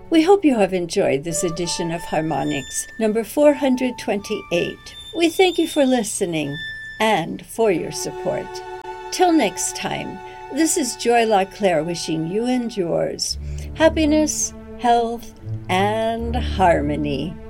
We hope you have enjoyed this edition of Harmonics, number 428. We thank you for listening and for your support. Till next time, this is Joy LaClaire wishing you and yours happiness, health, and harmony.